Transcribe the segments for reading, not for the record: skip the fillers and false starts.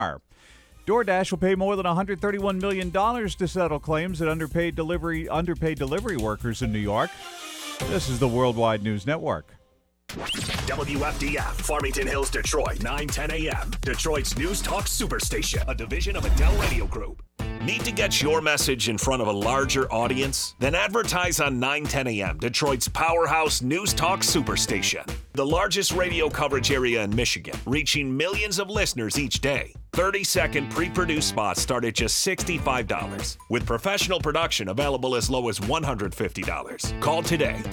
DoorDash will pay more than $131 million to settle claims that underpaid delivery workers in New York. This is the Worldwide News Network. WFDF, Farmington Hills, Detroit, 9:10 a.m. Detroit's News Talk Superstation, a division of Adele Radio Group. Need to get your message in front of a larger audience? Then advertise on 9:10 a.m., Detroit's powerhouse News Talk Superstation. The largest radio coverage area in Michigan, reaching millions of listeners each day. 30-second pre-produced spots start at just $65, with professional production available as low as $150. Call today,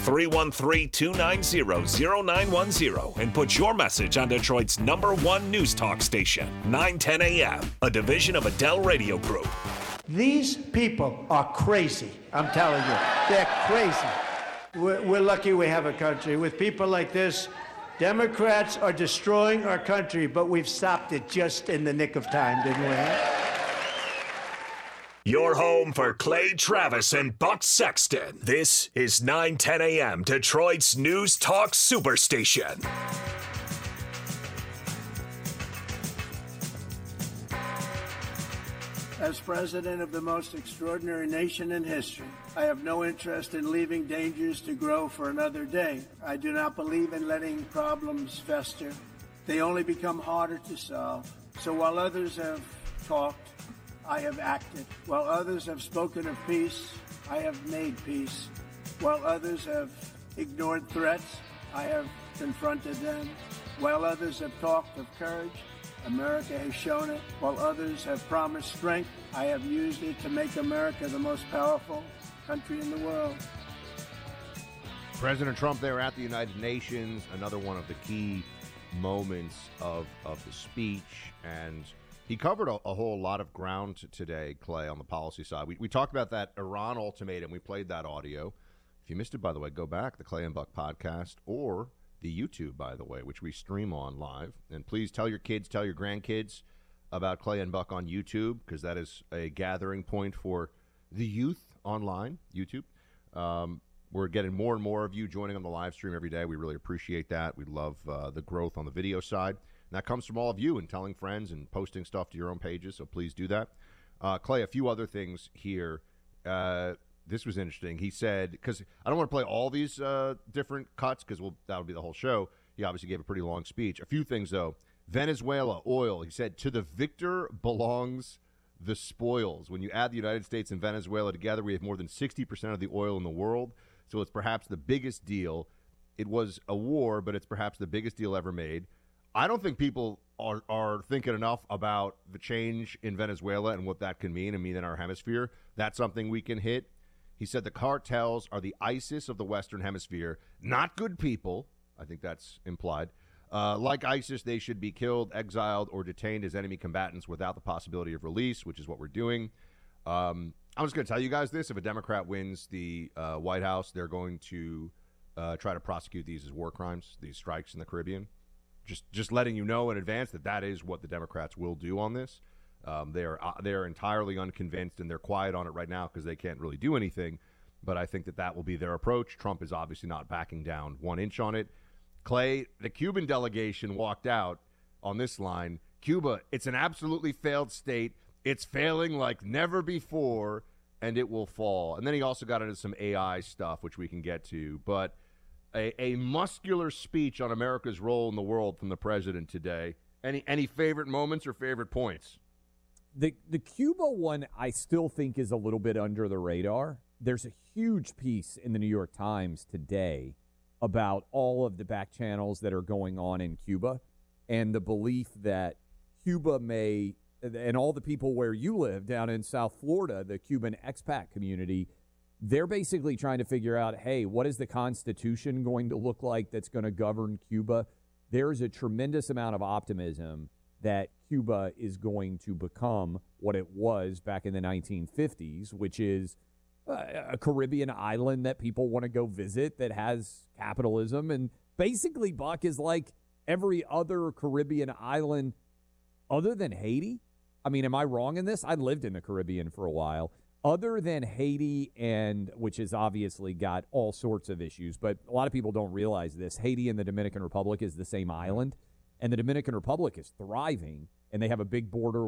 313-290-0910, and put your message on Detroit's #1 News Talk station, 9:10 a.m., a division of Adele Radio Group. These people are crazy. I'm telling you, they're crazy. We're lucky we have a country. With people like this, Democrats are destroying our country, but we've stopped it just in the nick of time, didn't we? Your home for Clay Travis and Buck Sexton. This is 9:10 a.m., Detroit's News Talk Superstation. As president of the most extraordinary nation in history, I have no interest in leaving dangers to grow for another day. I do not believe in letting problems fester. They only become harder to solve. So while others have talked, I have acted. While others have spoken of peace, I have made peace. While others have ignored threats, I have confronted them. While others have talked of courage, America has shown it. While others have promised strength, I have used it to make America the most powerful country in the world. President Trump there at the United Nations, another one of the key moments of the speech, and he covered a whole lot of ground today, Clay, on the policy side. We talked about that Iran ultimatum. We played that audio. If you missed it, by the way, go back, the Clay and Buck podcast, or the YouTube, by the way, which we stream on live. And please tell your kids, tell your grandkids about Clay and Buck on YouTube, because that is a gathering point for the youth online, YouTube. We're getting more and more of you joining on the live stream every day. We really appreciate that. We love the growth on the video side. And that comes from all of you and telling friends and posting stuff to your own pages, so please do that. Clay, a few other things here. This was interesting. He said, because I don't want to play all these different cuts because that'll be the whole show. He obviously gave a pretty long speech. A few things, though. Venezuela, oil. He said, to the victor belongs the spoils. When you add the United States and Venezuela together, we have more than 60% of the oil in the world. So it's perhaps the biggest deal. It was a war, but it's perhaps the biggest deal ever made. I don't think people are thinking enough about the change in Venezuela and what that can mean in our hemisphere. That's something we can hit. He said the cartels are the ISIS of the Western Hemisphere, not good people. I think that's implied. Like ISIS, they should be killed, exiled, or detained as enemy combatants without the possibility of release, which is what we're doing. I'm just going to tell you guys this. If a Democrat wins the White House, they're going to try to prosecute these as war crimes, these strikes in the Caribbean. Just letting you know in advance that is what the Democrats will do on this. They're entirely unconvinced, and they're quiet on it right now because they can't really do anything. But I think that will be their approach. Trump is obviously not backing down 1 inch on it. Clay, the Cuban delegation walked out on this line. Cuba, it's an absolutely failed state. It's failing like never before, and it will fall. And then he also got into some AI stuff, which we can get to. But a muscular speech on America's role in the world from the president today. Any favorite moments or favorite points? The Cuba one I still think is a little bit under the radar. There's a huge piece in the New York Times today about all of the back channels that are going on in Cuba and the belief that Cuba may, and all the people where you live down in South Florida, the Cuban expat community, they're basically trying to figure out, hey, what is the Constitution going to look like that's going to govern Cuba? There's a tremendous amount of optimism that Cuba is going to become what it was back in the 1950s, which is a Caribbean island that people want to go visit that has capitalism. And basically, Buck, is like every other Caribbean island other than Haiti. I mean, am I wrong in this? I lived in the Caribbean for a while. Other than Haiti, and which has obviously got all sorts of issues, but a lot of people don't realize this. Haiti and the Dominican Republic is the same island, and the Dominican Republic is thriving and they have a big border